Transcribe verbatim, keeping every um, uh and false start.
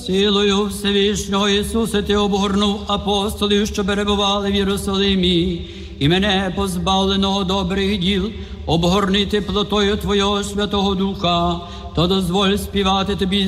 Силою Всевишнього Ісуса ти обгорнув апостолів, що перебували в Єрусалимі, і мене, позбавленого добрих діл, обгорни теплотою Твого Святого Духа, то дозволь співати Тобі